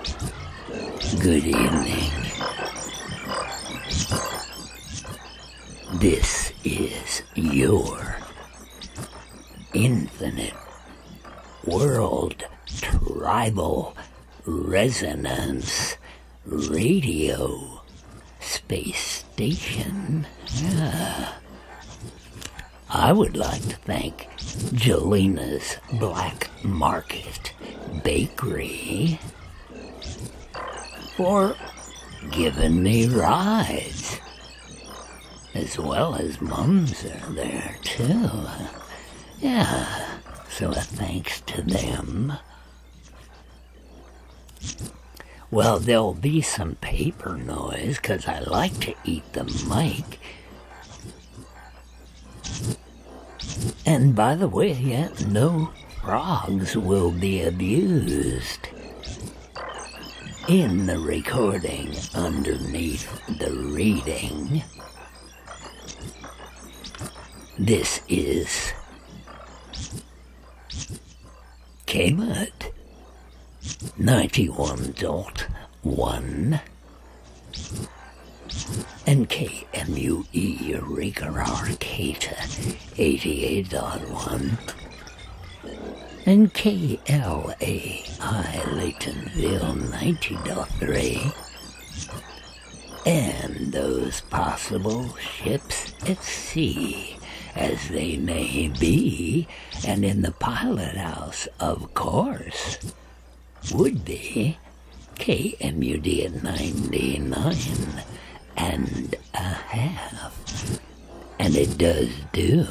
Good evening. This is your Infinite World Tribal Resonance Radio Space Station. I would like to thank Jelina's Black Market Bakery for giving me rides, as well as Mums are there too. Yeah, so a thanks to them. Well, there'll be some paper noise, 'cause I like to eat the mic. And by the way, yeah, no frogs will be abused in the recording underneath the reading. This is KMUD 91.1 and KMUE Eureka Arcata 88.1 and KLAI Laytonville 90.3 and those possible ships at sea as they may be, and in the pilot house, of course, would be KMUD at 99 and a half. And it does do.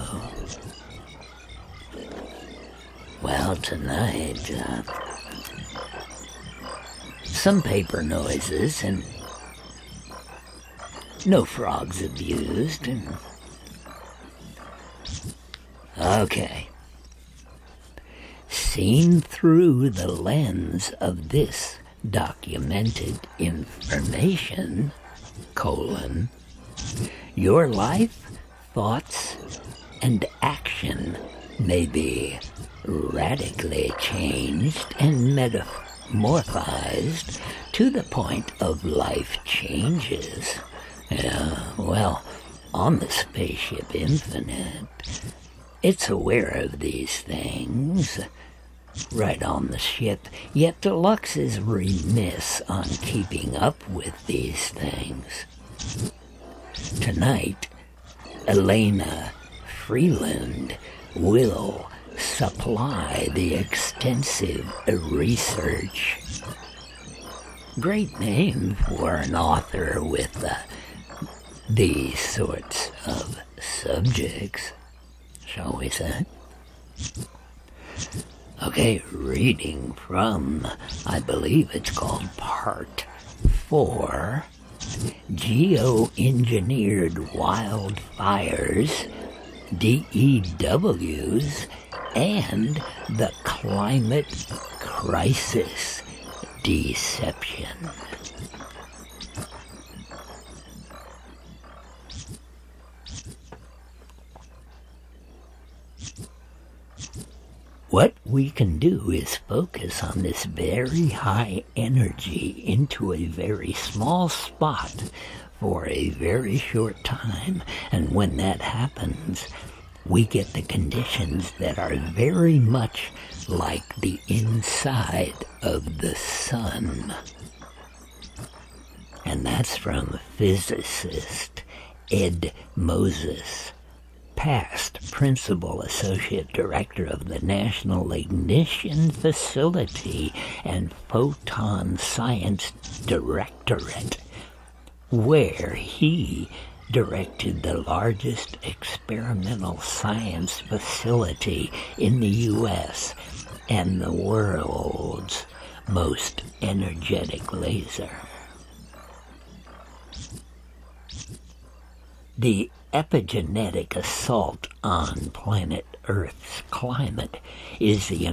Well, tonight, some paper noises and no frogs abused. Okay. Seen through the lens of this documented information, your life, thoughts, and action may be radically changed and metamorphized to the point of life changes. Well, on the Spaceship Infinite, it's aware of these things right on the ship, yet Deluxe is remiss on keeping up with these things. Tonight, Elena Freeland will supply the extensive research. Great name for an author with these sorts of subjects, shall we say. Okay, reading from, I believe it's called Part 4, Geoengineered Wildfires, DEWs, and the Climate Crisis Deception. What we can do is focus on this very high energy into a very small spot for a very short time, and when that happens, we get the conditions that are very much like the inside of the sun. And that's from physicist Ed Moses, past Principal Associate Director of the National Ignition Facility and Photon Science Directorate, where he directed the largest experimental science facility in the U.S. and the world's most energetic laser. The epigenetic assault on planet Earth's climate is the